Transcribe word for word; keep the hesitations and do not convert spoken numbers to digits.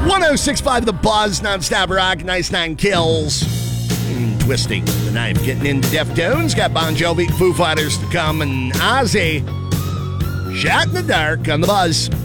one oh six point five The Buzz, non-stop rock, nice nine kills. Mm, twisting the knife, getting into Deftones. Got Bon Jovi, Foo Fighters to come, and Ozzy. Shot in the dark on The Buzz.